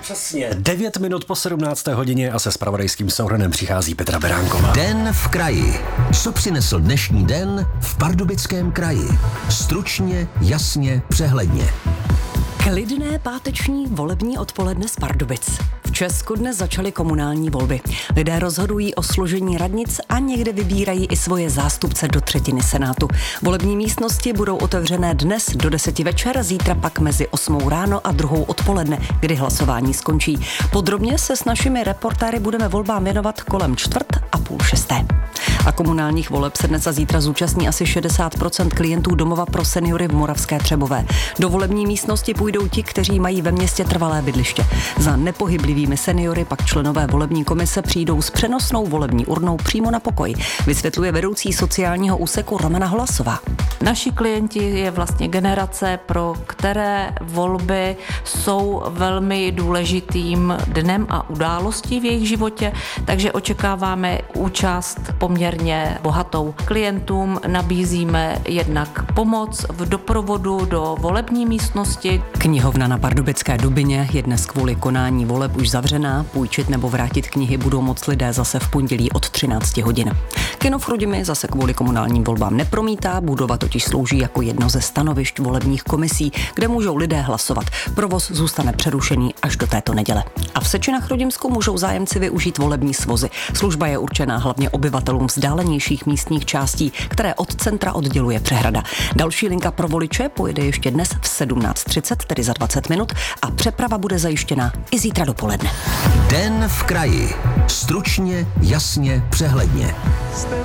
přesně 9 minut po 17. hodině a se zpravodajským souhrnem přichází Petra Beránková. Den v kraji. Co přinesl dnešní den v Pardubickém kraji? Stručně, jasně, přehledně. Klidné páteční volební odpoledne z Pardubic. V Česku dnes začaly komunální volby. Lidé rozhodují o složení radnic a někde vybírají i svoje zástupce do třetiny Senátu. Volební místnosti budou otevřené dnes do 10 večer, zítra pak mezi 8 ráno a 2 odpoledne, kdy hlasování skončí. Podrobně se s našimi reportéry budeme volbám věnovat kolem 5:45. A komunálních voleb se dnes a zítra zúčastní asi 60% klientů domova pro seniory v Moravské Třebové. Do volební místnosti půjdou ti, kteří mají ve městě trvalé bydliště. Za nepohyblivými seniory pak členové volební komise přijdou s přenosnou volební urnou přímo na pokoj, vysvětluje vedoucí sociálního úseku Romana Holasová. Naši klienti je vlastně generace, pro které volby jsou velmi důležitým dnem a událostí v jejich životě, takže očekáváme účast poměrně bohatou. Klientům nabízíme jednak pomoc v doprovodu do volební místnosti. Knihovna na Pardubické Dubině je dnes kvůli konání voleb už zavřená. Půjčit nebo vrátit knihy budou moct lidé zase v pondělí od 13 hodin. Kino v Chrudimi zase kvůli komunálním volbám nepromítá, budova totiž slouží jako jedno ze stanovišť volebních komisí, kde můžou lidé hlasovat. Provoz zůstane přerušený až do této neděle. A v Seči na Chrudimsku můžou zájemci využít volební svozy. Služba je určená hlavně obyvatelům vzdálenějších místních částí, které od centra odděluje přehrada. Další linka pro voliče pojede ještě dnes v 17:30, tedy za 20 minut, a přeprava bude zajištěna i zítra dopoledne. Den v kraji. Stručně, jasně, přehledně.